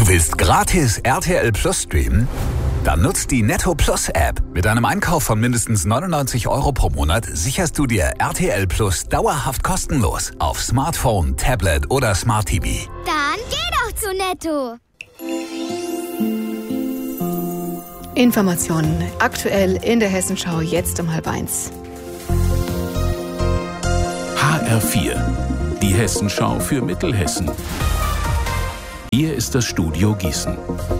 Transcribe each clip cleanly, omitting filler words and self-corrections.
Du willst gratis RTL Plus streamen? Dann nutzt die Netto Plus App. Mit einem Einkauf von mindestens 99 € pro Monat sicherst du dir RTL Plus dauerhaft kostenlos auf Smartphone, Tablet oder Smart TV. Dann geh doch zu Netto. Informationen aktuell in der Hessenschau jetzt um 12:30. HR4, die Hessenschau für Mittelhessen. Hier ist das Studio Gießen.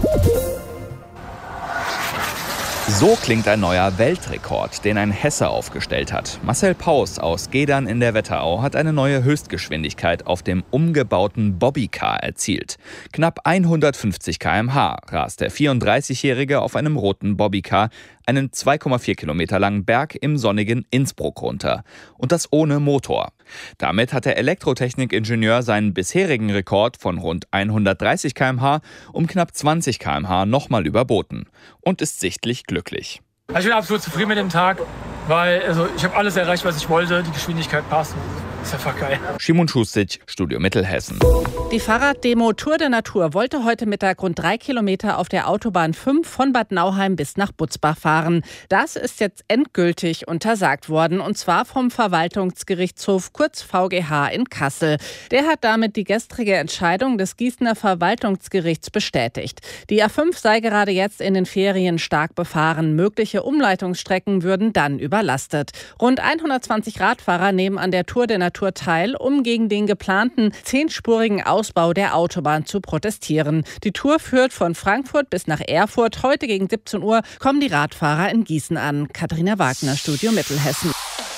So klingt ein neuer Weltrekord, den ein Hesse aufgestellt hat. Marcel Paus aus Gedern in der Wetterau hat eine neue Höchstgeschwindigkeit auf dem umgebauten Bobbycar erzielt. Knapp 150 km/h rast der 34-Jährige auf einem roten Bobbycar einen 2,4 Kilometer langen Berg im sonnigen Innsbruck runter. Und das ohne Motor. Damit hat der Elektrotechnikingenieur seinen bisherigen Rekord von rund 130 km/h um knapp 20 km/h nochmal überboten. Und ist sichtlich glücklich. Ich bin absolut zufrieden mit dem Tag, weil ich habe alles erreicht, was ich wollte. Die Geschwindigkeit passt. Das ist einfach geil. Simon Schustic, Studio Mittelhessen. Die Fahrraddemo Tour de Natur wollte heute Mittag rund 3 Kilometer auf der Autobahn 5 von Bad Nauheim bis nach Butzbach fahren. Das ist jetzt endgültig untersagt worden, und zwar vom Verwaltungsgerichtshof, kurz VGH in Kassel. Der hat damit die gestrige Entscheidung des Gießener Verwaltungsgerichts bestätigt. Die A5 sei gerade jetzt in den Ferien stark befahren. Mögliche Umleitungsstrecken würden dann überlastet. Rund 120 Radfahrer nehmen an der Tour de Natur teil, um gegen den geplanten 10-spurigen Ausbau der Autobahn zu protestieren. Die Tour führt von Frankfurt bis nach Erfurt. Heute gegen 17 Uhr kommen die Radfahrer in Gießen an. Katharina Wagner, Studio Mittelhessen.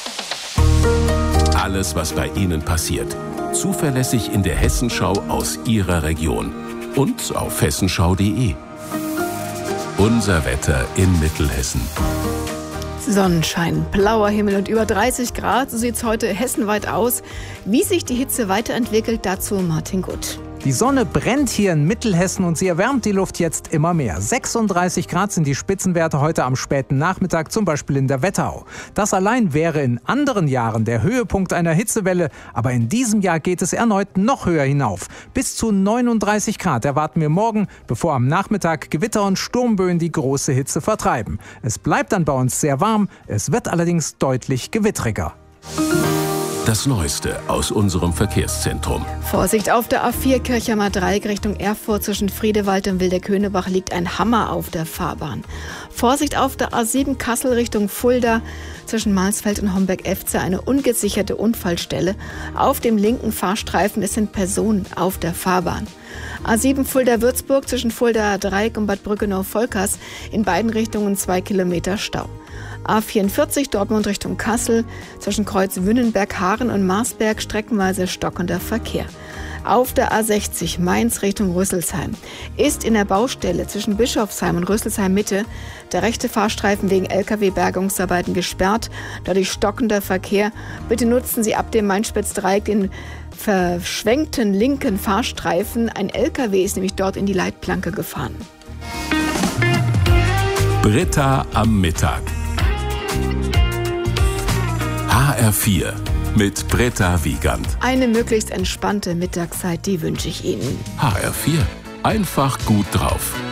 Alles, was bei Ihnen passiert. Zuverlässig in der Hessenschau aus Ihrer Region. Und auf hessenschau.de. Unser Wetter in Mittelhessen. Sonnenschein, blauer Himmel und über 30 Grad. So sieht es heute hessenweit aus. Wie sich die Hitze weiterentwickelt, dazu Martin Gutt. Die Sonne brennt hier in Mittelhessen und sie erwärmt die Luft jetzt immer mehr. 36 Grad sind die Spitzenwerte heute am späten Nachmittag, zum Beispiel in der Wetterau. Das allein wäre in anderen Jahren der Höhepunkt einer Hitzewelle, aber in diesem Jahr geht es erneut noch höher hinauf. Bis zu 39 Grad erwarten wir morgen, bevor am Nachmittag Gewitter und Sturmböen die große Hitze vertreiben. Es bleibt dann bei uns sehr warm, es wird allerdings deutlich gewittriger. Das Neueste aus unserem Verkehrszentrum. Vorsicht auf der A4 Kirchheimer Dreieck Richtung Erfurt zwischen Friedewald und Wildeköhnebach liegt ein Hammer auf der Fahrbahn. Vorsicht auf der A7 Kassel Richtung Fulda zwischen Marsfeld und Homberg-Efze eine ungesicherte Unfallstelle. Auf dem linken Fahrstreifen sind Personen auf der Fahrbahn. A7 Fulda-Würzburg zwischen Fulda Dreieck und Bad Brückenau-Volkers in beiden Richtungen 2 Kilometer Stau. A44 Dortmund Richtung Kassel zwischen Kreuz Wünnenberg, Haaren und Marsberg streckenweise stockender Verkehr. Auf der A60 Mainz Richtung Rüsselsheim ist in der Baustelle zwischen Bischofsheim und Rüsselsheim Mitte der rechte Fahrstreifen wegen LKW-Bergungsarbeiten gesperrt. Dadurch stockender Verkehr. Bitte nutzen Sie ab dem Main-Spitz-Dreieck den verschwenkten linken Fahrstreifen. Ein LKW ist nämlich dort in die Leitplanke gefahren. Britta am Mittag. HR4 mit Britta Wiegand. Eine möglichst entspannte Mittagszeit, die wünsche ich Ihnen. HR4, einfach gut drauf.